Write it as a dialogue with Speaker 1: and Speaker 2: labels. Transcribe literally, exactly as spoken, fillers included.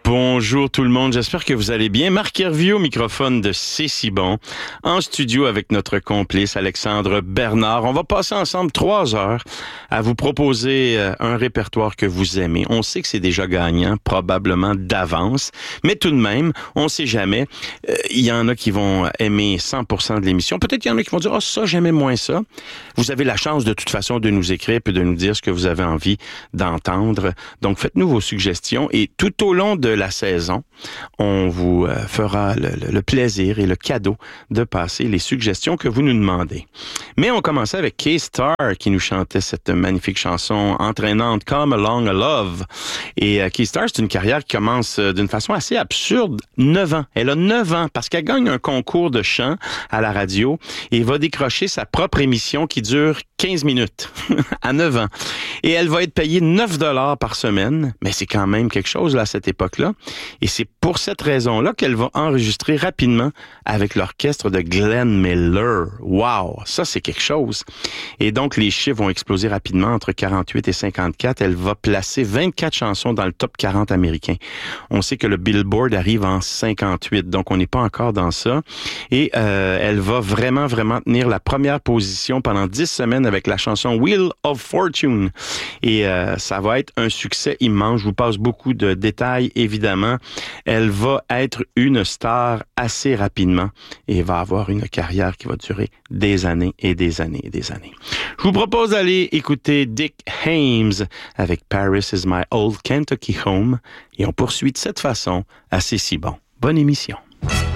Speaker 1: Bonjour tout le monde, j'espère que vous allez bien. Marc Hervieux au microphone de C'est si bon, en studio avec notre complice Alexandre Bernard. On va passer ensemble trois heures à vous proposer un répertoire que vous aimez. On sait que c'est déjà gagnant, probablement d'avance, mais tout de même, on ne sait jamais. Il y en a qui vont aimer cent pour cent de l'émission. Peut-être qu'il y en a qui vont dire « Ah, oh, ça, j'aimais moins ça ». Vous avez la chance de toute façon de nous écrire et de nous dire ce que vous avez envie d'entendre. Donc, faites-nous vos suggestions et tout au long de la saison, on vous euh, fera le, le, le plaisir et le cadeau de passer les suggestions que vous nous demandez. Mais on commençait avec K-Star qui nous chantait cette magnifique chanson entraînante Come Along a Love. Et euh, K-Star, c'est une carrière qui commence euh, d'une façon assez absurde. neuf ans. Elle a neuf ans parce qu'elle gagne un concours de chant à la radio et va décrocher sa propre émission qui dure quinze minutes à neuf ans. Et elle va être payée neuf dollars par semaine, mais c'est quand même quelque chose là, à cette époque-là. Et c'est pour cette raison-là qu'elle va enregistrer rapidement avec l'orchestre de Glenn Miller. Wow! Ça, c'est quelque chose. Et donc, les chiffres vont exploser rapidement entre quarante-huit et cinquante-quatre. Elle va placer vingt-quatre chansons dans le top quarante américain. On sait que le Billboard arrive en cinquante-huit, donc on n'est pas encore dans ça. Et euh, elle va vraiment, vraiment tenir la première position pendant dix semaines avec la chanson Wheel of Fortune. Et euh, ça va être un succès immense. Je vous passe beaucoup de détails, évidemment. Elle va être une star assez rapidement et va avoir une carrière qui va durer des années et des années et des années. Je vous propose d'aller écouter Dick Haymes avec Paris is my old Kentucky home et on poursuit de cette façon à C'est si bon. Bonne émission.